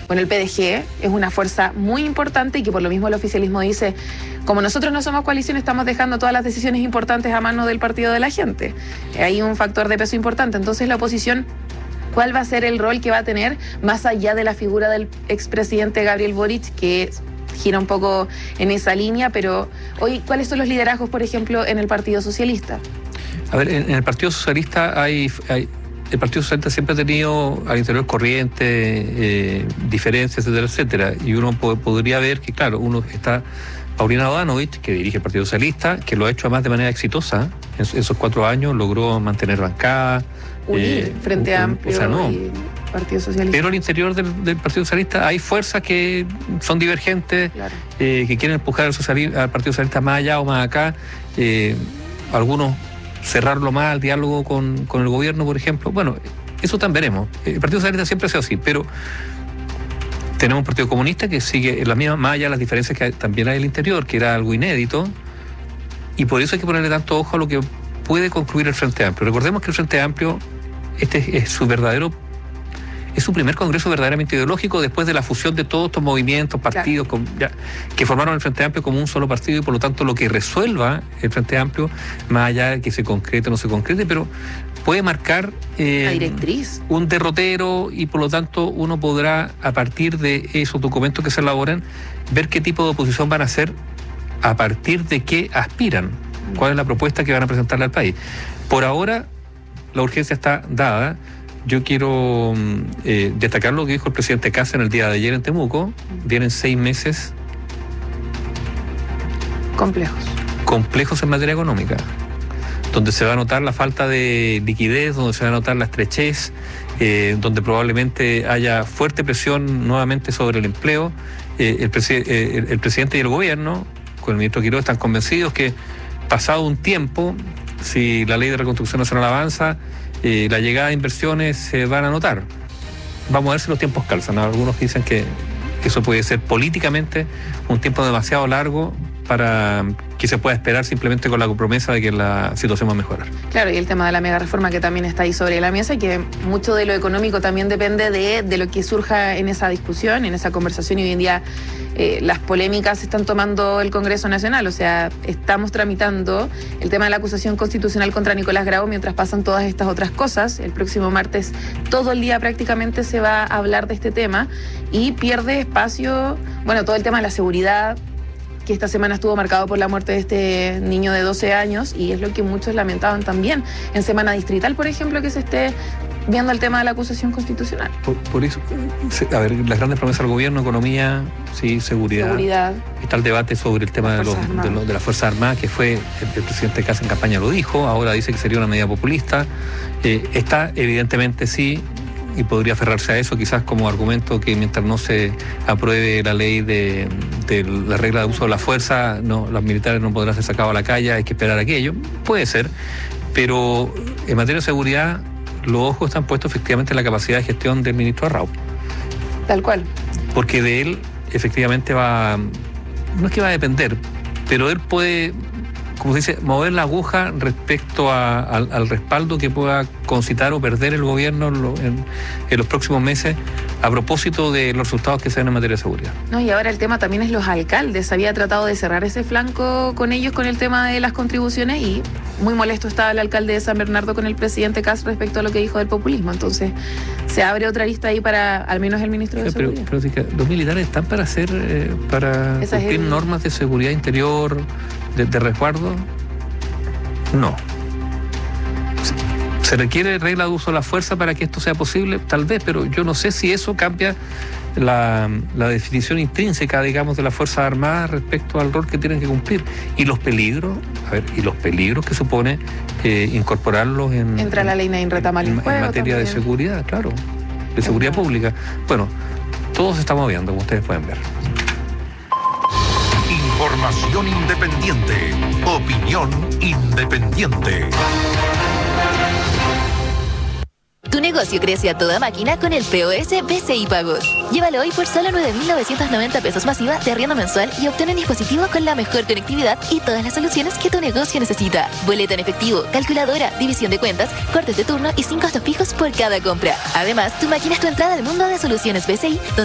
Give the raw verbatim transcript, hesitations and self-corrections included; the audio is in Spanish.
Bueno, el P D G es una fuerza muy importante y que por lo mismo el oficialismo dice, como nosotros no somos coalición, estamos dejando todas las decisiones importantes a mano del partido de la gente. Hay un factor de peso importante. Entonces la oposición, ¿cuál va a ser el rol que va a tener más allá de la figura del expresidente Gabriel Boric, que gira un poco en esa línea? Pero hoy, ¿cuáles son los liderazgos, por ejemplo, en el Partido Socialista? A ver, en el Partido Socialista hay... hay... El Partido Socialista siempre ha tenido al interior corrientes, eh, diferencias, etcétera, etcétera. Y uno po- podría ver que, claro, uno está Paulina Bodanovich, que dirige el Partido Socialista, que lo ha hecho además de manera exitosa. En esos cuatro años logró mantener bancada. Unir eh, Frente un, Amplio o sea, no. y Partido Socialista. Pero al interior del, del Partido Socialista hay fuerzas que son divergentes, Claro. eh, que quieren empujar al, sociali- al Partido Socialista más allá o más acá. Eh, algunos cerrarlo más al diálogo con, con el gobierno, por ejemplo. Bueno, eso también veremos. El Partido Socialista siempre ha sido así, pero tenemos un Partido Comunista que sigue en la misma, más allá de las diferencias que también hay en el interior, que era algo inédito, y por eso hay que ponerle tanto ojo a lo que puede concluir el Frente Amplio. Recordemos que el Frente Amplio, este es su verdadero, es su primer congreso verdaderamente ideológico después de la fusión de todos estos movimientos, partidos, claro, con, ya, que formaron el Frente Amplio como un solo partido, y por lo tanto lo que resuelva el Frente Amplio, más allá de que se concrete o no se concrete, pero puede marcar eh, la directriz, un derrotero, y por lo tanto uno podrá, a partir de esos documentos que se elaboran, ver qué tipo de oposición van a hacer, a partir de qué aspiran, cuál es la propuesta que van a presentarle al país. Por ahora, la urgencia está dada. Yo quiero eh, destacar lo que dijo el presidente Kast en el día de ayer en Temuco. Vienen seis meses complejos. complejos en materia económica, donde se va a notar la falta de liquidez, donde se va a notar la estrechez, eh, donde probablemente haya fuerte presión nuevamente sobre el empleo. Eh, el, presi- eh, el, el presidente y el gobierno, con el ministro Quiroga, están convencidos que pasado un tiempo, si la ley de reconstrucción nacional avanza, eh, la llegada de inversiones se van a notar. Vamos a ver si los tiempos calzan. Algunos dicen que eso puede ser políticamente un tiempo demasiado largo para que se pueda esperar simplemente con la promesa de que la situación va a mejorar. Claro, y el tema de la mega reforma que también está ahí sobre la mesa, y que mucho de lo económico también depende de, de lo que surja en esa discusión, en esa conversación, y hoy en día eh, las polémicas están tomando el Congreso Nacional. O sea, estamos tramitando el tema de la acusación constitucional contra Nicolás Grau mientras pasan todas estas otras cosas. El próximo martes todo el día prácticamente se va a hablar de este tema, y pierde espacio, bueno, todo el tema de la seguridad, que esta semana estuvo marcado por la muerte de este niño de doce años, y es lo que muchos lamentaban también en semana distrital, por ejemplo, que se esté viendo el tema de la acusación constitucional. Por, por eso, a ver, las grandes promesas del gobierno: economía, sí, seguridad. Seguridad. Está el debate sobre el tema de, los, de, los, de las Fuerzas Armadas, que fue, el, el presidente Kast en campaña lo dijo, ahora dice que sería una medida populista. Eh, está, evidentemente, sí, y podría aferrarse a eso quizás como argumento, que mientras no se apruebe la ley de, de la regla de uso de la fuerza, no, los militares no podrán ser sacados a la calle, hay que esperar aquello. Puede ser, pero en materia de seguridad los ojos están puestos efectivamente en la capacidad de gestión del ministro Arrau. Tal cual. Porque de él efectivamente va, no es que va a depender, pero él puede, como se dice, mover la aguja respecto a, al, al respaldo que pueda concitar o perder el gobierno en, lo, en, en los próximos meses, a propósito de los resultados que se den en materia de seguridad. No, y ahora el tema también es los alcaldes. Había tratado de cerrar ese flanco con ellos con el tema de las contribuciones, y muy molesto estaba el alcalde de San Bernardo con el presidente Kast respecto a lo que dijo del populismo. Entonces se abre otra lista ahí para al menos el ministro de pero, Seguridad. Pero, pero sí, los militares están para hacer, eh, para Esa cumplir es el... normas de seguridad interior, de, de resguardo. No. ¿Se requiere regla de uso de la fuerza para que esto sea posible? Tal vez, pero yo no sé si eso cambia la, la definición intrínseca, digamos, de las Fuerzas Armadas respecto al rol que tienen que cumplir. Y los peligros, a ver, y los peligros que supone eh, incorporarlos en... Entra la ley Nain Retamal en, en materia también de seguridad, claro, de seguridad Entra. pública. Bueno, todo se está moviendo, como ustedes pueden ver. Información independiente. Opinión independiente. Tu negocio crece a toda máquina con el P O S B C I Pagos. Llévalo hoy por solo nueve mil novecientos noventa pesos masiva de arriendo mensual y obtén un dispositivo con la mejor conectividad y todas las soluciones que tu negocio necesita. Boleta en efectivo, calculadora, división de cuentas, cortes de turno y sin costos fijos por cada compra. Además, tu máquina es tu entrada al mundo de soluciones B C I,